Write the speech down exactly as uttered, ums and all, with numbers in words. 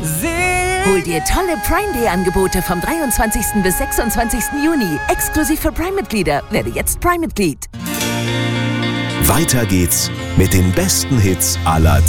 Hol dir tolle Prime Day Angebote vom dreiundzwanzigsten bis sechsundzwanzigsten Juni. Exklusiv für Prime-Mitglieder. Werde jetzt Prime-Mitglied. Weiter geht's mit den besten Hits aller